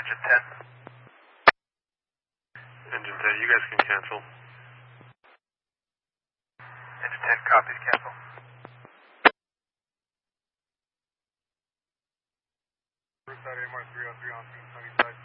Engine 10. Engine 10, you guys can cancel. Engine 10 copies, cancel. First out AMR 303 on 275.